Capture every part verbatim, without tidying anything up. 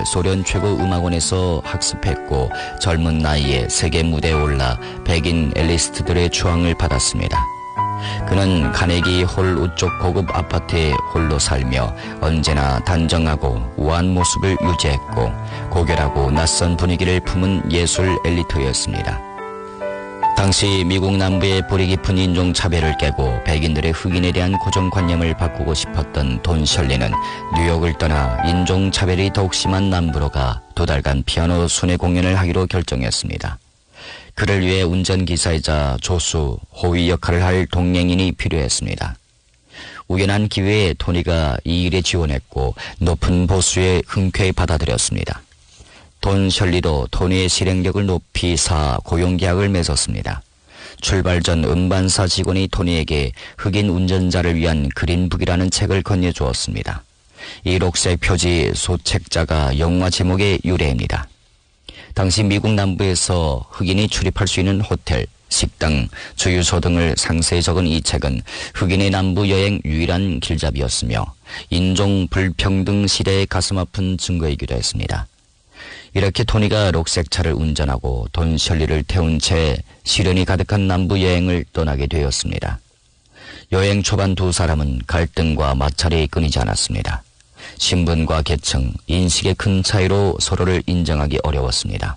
음악을 소련 최고 음악원에서 학습했고 젊은 나이에 세계 무대에 올라 백인 엘리스트들의 추앙을 받았습니다. 그는 카네기 홀 우쪽 고급 아파트에 홀로 살며 언제나 단정하고 우아한 모습을 유지했고 고결하고 낯선 분위기를 품은 예술 엘리트였습니다. 당시 미국 남부의 뿌리 깊은 인종차별을 깨고 백인들의 흑인에 대한 고정관념을 바꾸고 싶었던 돈 셜리는 뉴욕을 떠나 인종차별이 더욱 심한 남부로 가 두 달간 피아노 순회 공연을 하기로 결정했습니다. 그를 위해 운전기사이자 조수, 호위 역할을 할 동행인이 필요했습니다. 우연한 기회에 토니가 이 일에 지원했고 높은 보수에 흔쾌히 받아들였습니다. 돈 셜리도 토니의 실행력을 높이 사 고용계약을 맺었습니다. 출발 전 음반사 직원이 토니에게 흑인 운전자를 위한 그린북이라는 책을 건네주었습니다. 이 녹색 표지 소책자가 영화 제목의 유래입니다. 당시 미국 남부에서 흑인이 출입할 수 있는 호텔, 식당, 주유소 등을 상세히 적은 이 책은 흑인의 남부 여행 유일한 길잡이였으며 인종 불평등 시대의 가슴 아픈 증거이기도 했습니다. 이렇게 토니가 녹색 차를 운전하고 돈 셜리를 태운 채 시련이 가득한 남부 여행을 떠나게 되었습니다. 여행 초반 두 사람은 갈등과 마찰이 끊이지 않았습니다. 신분과 계층, 인식의 큰 차이로 서로를 인정하기 어려웠습니다.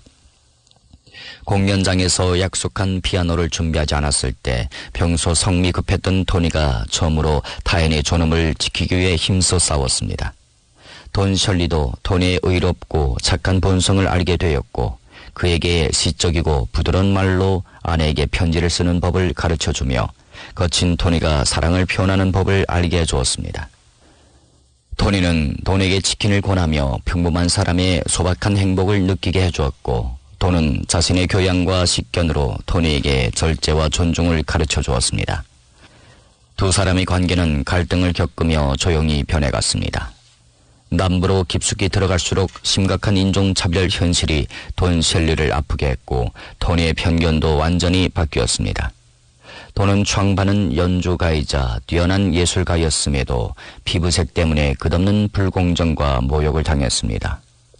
공연장에서 약속한 피아노를 준비하지 않았을 때 평소 성미 급했던 토니가 처음으로 타인의 존엄을 지키기 위해 힘써 싸웠습니다. 돈 셜리도 토니의 의롭고 착한 본성을 알게 되었고 그에게 시적이고 부드러운 말로 아내에게 편지를 쓰는 법을 가르쳐주며 거친 토니가 사랑을 표현하는 법을 알게 해주었습니다. 토니는 돈에게 치킨을 권하며 평범한 사람의 소박한 행복을 느끼게 해주었고 돈은 자신의 교양과 식견으로 토니에게 절제와 존중을 가르쳐 주었습니다. 두 사람의 관계는 갈등을 겪으며 조용히 변해갔습니다. 남부로 깊숙이 들어갈수록 심각한 인종차별 현실이 돈 셜리를 아프게 했고 토니의 편견도 완전히 바뀌었습니다. 돈은 창반은 연주가이자 뛰어난 예술가였음에도 피부색 때문에 끝없는 불공정과 모욕을 당했습니다.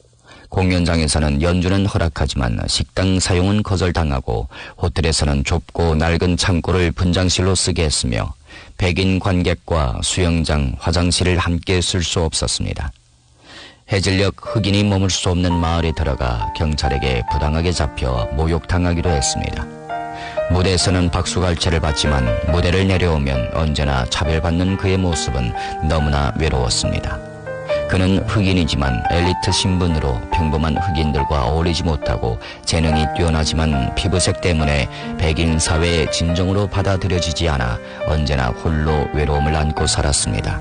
공연장에서는 연주는 허락하지만 식당 사용은 거절당하고 호텔에서는 좁고 낡은 창고를 분장실로 쓰게 했으며 백인 관객과 수영장, 화장실을 함께 쓸 수 없었습니다. 해질녘 흑인이 머물 수 없는 마을에 들어가 경찰에게 부당하게 잡혀 모욕당하기도 했습니다. 무대에서는 박수갈채를 받지만 무대를 내려오면 언제나 차별받는 그의 모습은 너무나 외로웠습니다. 그는 흑인이지만 엘리트 신분으로 평범한 흑인들과 어울리지 못하고 재능이 뛰어나지만 피부색 때문에 백인 사회의 진정으로 받아들여지지 않아 언제나 홀로 외로움을 안고 살았습니다.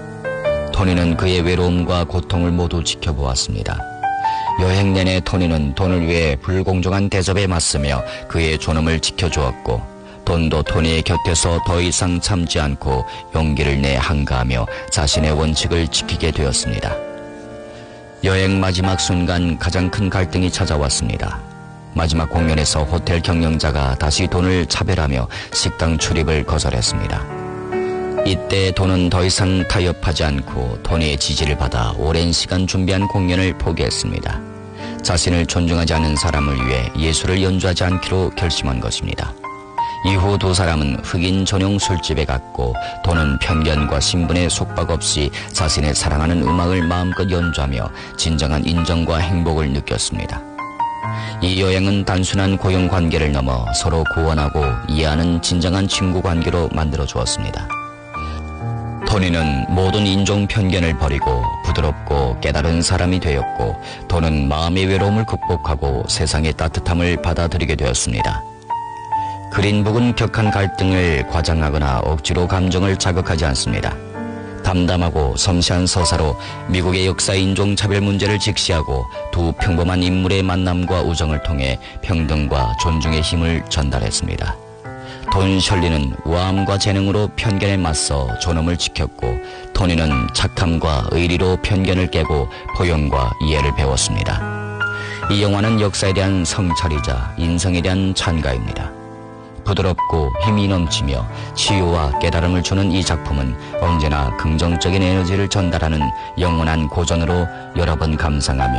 토니는 그의 외로움과 고통을 모두 지켜보았습니다. 여행 내내 토니는 돈을 위해 불공정한 대접에 맞서며 그의 존엄을 지켜주었고 돈도 토니의 곁에서 더 이상 참지 않고 용기를 내 한가하며 자신의 원칙을 지키게 되었습니다. 여행 마지막 순간 가장 큰 갈등이 찾아왔습니다. 마지막 공연에서 호텔 경영자가 다시 돈을 차별하며 식당 출입을 거절했습니다. 이때 돈은 더 이상 타협하지 않고 토니의 지지를 받아 오랜 시간 준비한 공연을 포기했습니다. 자신을 존중하지 않는 사람을 위해 예술을 연주하지 않기로 결심한 것입니다. 이후 두 사람은 흑인 전용 술집에 갔고 돈은 편견과 신분에 속박 없이 자신의 사랑하는 음악을 마음껏 연주하며 진정한 인정과 행복을 느꼈습니다. 이 여행은 단순한 고용 관계를 넘어 서로 구원하고 이해하는 진정한 친구 관계로 만들어 주었습니다. 토니는 모든 인종 편견을 버리고 부드럽고 깨달은 사람이 되었고 돈은 마음의 외로움을 극복하고 세상의 따뜻함을 받아들이게 되었습니다. 그린북은 격한 갈등을 과장하거나 억지로 감정을 자극하지 않습니다. 담담하고 섬세한 서사로 미국의 역사 인종차별 문제를 직시하고 두 평범한 인물의 만남과 우정을 통해 평등과 존중의 힘을 전달했습니다. 돈 셜리는 우아함과 재능으로 편견에 맞서 존엄을 지켰고 토니는 착함과 의리로 편견을 깨고 포용과 이해를 배웠습니다. 이 영화는 역사에 대한 성찰이자 인성에 대한 찬가입니다. 부드럽고 힘이 넘치며 치유와 깨달음을 주는 이 작품은 언제나 긍정적인 에너지를 전달하는 영원한 고전으로 여러 번 감상하며